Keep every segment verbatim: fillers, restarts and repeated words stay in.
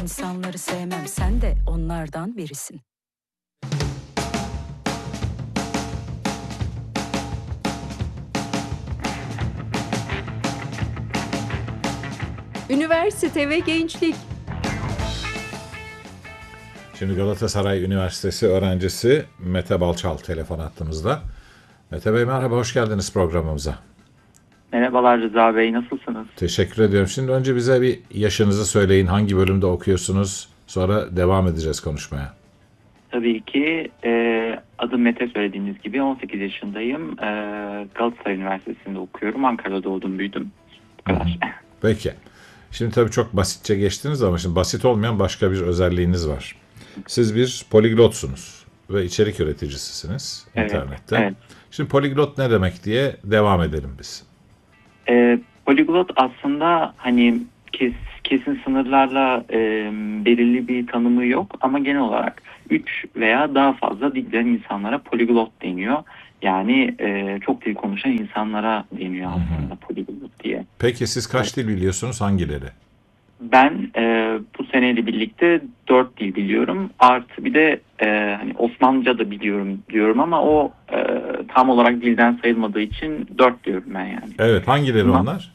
İnsanları sevmem, sen de onlardan birisin. Üniversite ve gençlik. Şimdi Galatasaray Üniversitesi öğrencisi Mete Balçal telefon hattımızda. Mete Bey merhaba, hoş geldiniz programımıza. Merhabalar Rıza Bey, nasılsınız? Teşekkür ediyorum. Şimdi önce bize bir yaşınızı söyleyin, hangi bölümde okuyorsunuz, sonra devam edeceğiz konuşmaya. Tabii ki e, adım Mete, söylediğiniz gibi on sekiz yaşındayım. E, Galatasaray Üniversitesi'nde okuyorum. Ankara'da doğdum, büyüdüm. Bu kadar. Peki. Şimdi tabii çok basitçe geçtiniz ama şimdi basit olmayan başka bir özelliğiniz var. Siz bir poliglotsunuz ve içerik üreticisisiniz Evet, internette. evet. Şimdi poliglot ne demek diye devam edelim biz. E, Poliglot aslında hani kes, kesin sınırlarla e, belirli bir tanımı yok ama genel olarak üç veya daha fazla dil bilen insanlara poliglot deniyor. Yani e, çok dil konuşan insanlara deniyor aslında poliglot diye. Peki siz kaç dil biliyorsunuz, hangileri? Ben e, bu seneyle birlikte dört dil biliyorum. Artı bir de e, hani Osmanlıca da biliyorum diyorum ama o e, tam olarak dilden sayılmadığı için dört diyorum ben yani. Evet, hangileri Ama onlar?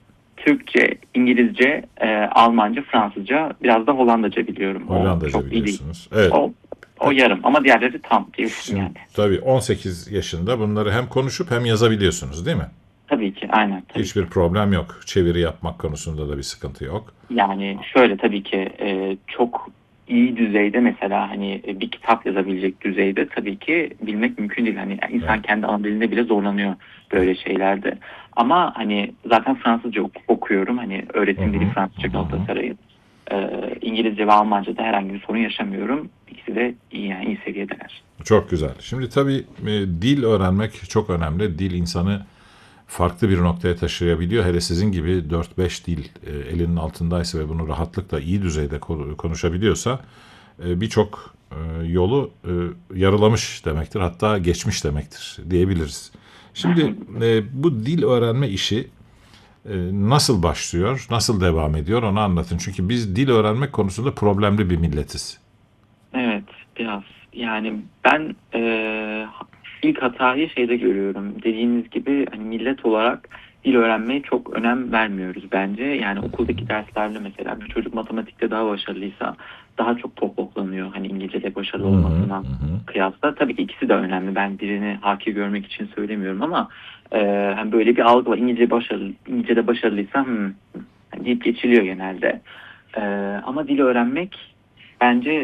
Türkçe, İngilizce, e, Almanca, Fransızca, biraz da Hollandaca biliyorum. Hollandaca o çok iyi değil. biliyorsunuz. Evet. O, o yarım ama diğerleri tam diyorsun Şimdi, yani. tabii on sekiz yaşında bunları hem konuşup hem yazabiliyorsunuz değil mi? Tabii ki, aynen. Tabii Hiçbir ki. problem yok. Çeviri yapmak konusunda da bir sıkıntı yok. Yani şöyle tabii ki e, çok iyi düzeyde mesela hani bir kitap yazabilecek düzeyde tabii ki bilmek mümkün değil. Hani insan Evet. kendi ana dilinde bile zorlanıyor böyle şeylerde. Ama hani zaten Fransızca ok- okuyorum. Hani öğretim dili Fransızca Galatasaray'ın. E, İngilizce ve Almanca'da herhangi bir sorun yaşamıyorum. İkisi de iyi, yani iyi seviyedeler. Çok güzel. Şimdi tabii e, dil öğrenmek çok önemli. Dil insanı farklı bir noktaya taşıyabiliyor. Hele sizin gibi dört beş dil e, elinin altındaysa ve bunu rahatlıkla iyi düzeyde ko- konuşabiliyorsa e, birçok e, yolu e, yarılamış demektir. Hatta geçmiş demektir diyebiliriz. Şimdi e, bu dil öğrenme işi e, nasıl başlıyor, nasıl devam ediyor onu anlatın. Çünkü biz dil öğrenmek konusunda problemli bir milletiz. Evet, biraz. Yani ben e, ilk hatayı şeyde görüyorum. Dediğiniz gibi hani millet olarak dil öğrenmeye çok önem vermiyoruz bence. Yani okuldaki derslerde mesela bir çocuk matematikte daha başarılıysa daha çok pohpohlanıyor. Hani İngilizce'de başarılı olmasına kıyasla. Tabii ki ikisi de önemli. Ben birini hakir görmek için söylemiyorum ama e, hani böyle bir algı var. İngilizce başarılı, İngilizce'de başarılıysa hmm, hani deyip geçiliyor genelde. E, ama dil öğrenmek bence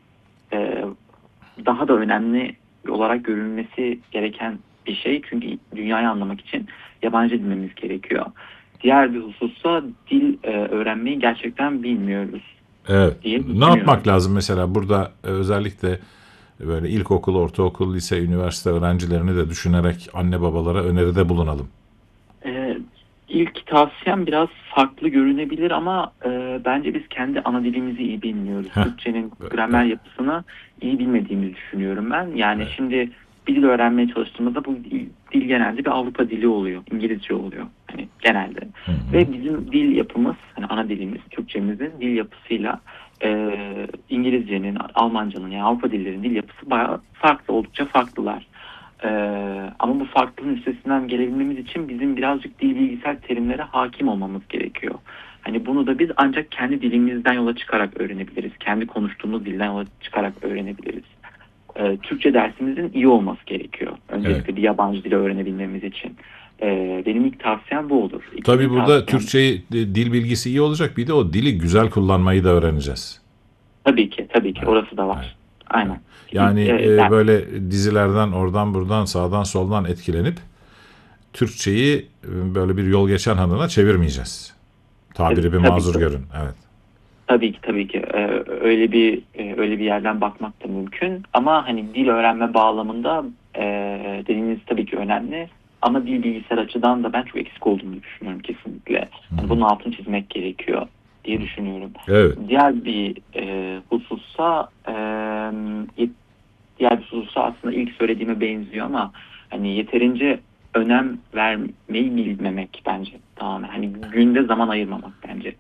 e, daha da önemli olarak görülmesi gereken bir şey. Çünkü dünyayı anlamak için yabancı bilmemiz gerekiyor. Diğer bir husussa dil e, öğrenmeyi gerçekten bilmiyoruz Evet. diye Ne düşünüyorum. yapmak lazım mesela burada e, özellikle böyle ilkokul, ortaokul, lise, üniversite öğrencilerini de düşünerek anne babalara öneride bulunalım. E, ilk tavsiyem biraz farklı görünebilir ama e, bence biz kendi ana dilimizi iyi bilmiyoruz. Heh. Türkçenin gramer Evet. yapısını iyi bilmediğimizi düşünüyorum ben. Yani Evet. şimdi bir dil öğrenmeye çalıştığımızda bu dil, dil genelde bir Avrupa dili oluyor. İngilizce oluyor. Hani genelde. Hı hı. Ve bizim dil yapımız, hani ana dilimiz, Türkçemizin dil yapısıyla e, İngilizcenin, Almancanın yani Avrupa dillerinin dil yapısı bayağı farklı, oldukça farklılar. Ee, ama bu farklılığın üstesinden gelebilmemiz için bizim birazcık dil bilgisayar terimlere hakim olmamız gerekiyor. Hani bunu da biz ancak kendi dilimizden yola çıkarak öğrenebiliriz. Kendi konuştuğumuz dilden yola çıkarak öğrenebiliriz. Ee, Türkçe dersimizin iyi olması gerekiyor. Öncelikle Evet. bir yabancı dili öğrenebilmemiz için. Ee, benim ilk tavsiyem bu olur. İkinci Tabii burada tavsiyem, Türkçeyi, e, dil bilgisi iyi olacak. Bir de o dili güzel kullanmayı da öğreneceğiz. tabii ki, tabii ki Evet. orası da Evet. var. Aynen. Yani Ee, e, der- böyle dizilerden oradan buradan sağdan soldan etkilenip Türkçeyi e, böyle bir yol geçen hanına çevirmeyeceğiz. tabii, Tabiri bir tabii mazur ki. görün. Evet. Tabii ki tabii ki Ee, öyle bir e, öyle bir yerden bakmak da mümkün ama hani dil öğrenme bağlamında e, dediğiniz tabii ki önemli ama dil bilgisayar açıdan da ben çok eksik olduğunu düşünüyorum kesinlikle. Yani bunun altını çizmek gerekiyor diye düşünüyorum. Evet. Diğer bir e, husussa e, yet- diğer bir husussa aslında ilk söylediğime benziyor ama hani yeterince önem vermeyi bilmemek bence tamamen. Hani günde zaman ayırmamak bence.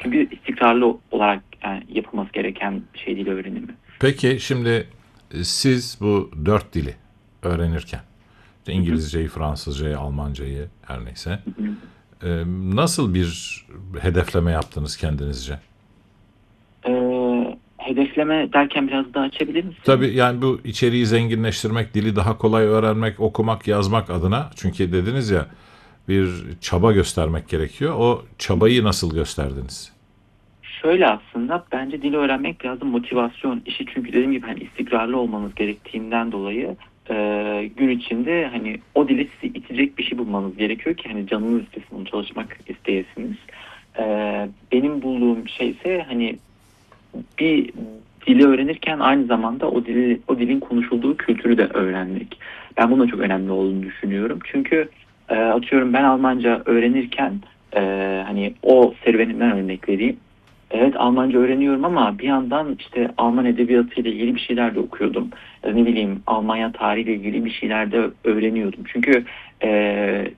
Çünkü istikrarlı olarak yani yapılması gereken bir şey dil öğrenimi. Peki şimdi e, siz bu dört dili öğrenirken, işte İngilizceyi, Fransızcayı, Almancayı her neyse, Hı hı. e, nasıl bir hedefleme yaptınız kendinizce? Ee, hedefleme derken biraz daha açabilir misin? Tabii yani bu içeriği zenginleştirmek, dili daha kolay öğrenmek, okumak, yazmak adına. Çünkü dediniz ya bir çaba göstermek gerekiyor. O çabayı nasıl gösterdiniz? Şöyle aslında bence dil öğrenmek biraz da motivasyon işi. Çünkü dediğim gibi hani istikrarlı olmanız gerektiğinden dolayı e, gün içinde hani o dili sizi itecek bir şey bulmanız gerekiyor ki hani canınız istesin, onu çalışmak isteyesiniz. E, benim bulduğum şey ise hani bir dili öğrenirken aynı zamanda o dili, o dilin konuşulduğu kültürü de öğrenmek. Ben bunun da çok önemli olduğunu düşünüyorum. Çünkü e, atıyorum ben Almanca öğrenirken e, hani o serüvenimden örnek vereyim. Evet, Almanca öğreniyorum ama bir yandan işte Alman edebiyatıyla ilgili bir şeyler de okuyordum. Ya da ne bileyim Almanya tarihiyle ilgili bir şeyler de öğreniyordum. Çünkü e,